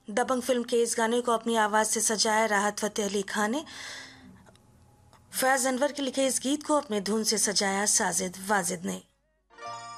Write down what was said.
दबंग film के इस गाने को अपनी आवाज से सजाया राहत फतेह अली खान ने। फैज अनवर के लिखे इस गीत को अपने धुन से सजाया साजिद वाजिद ने।